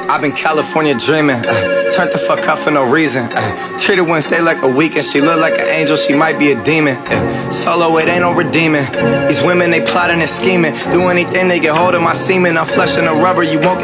I've been California dreaming, turned the fuck up for no reason. Treated Wednesday like a weekend, she look like an angel, she might be a demon. Solo, it ain't no redeeming. These women, they plotting and scheming. Do anything, they get hold of my semen. I'm flushing the rubber, you won't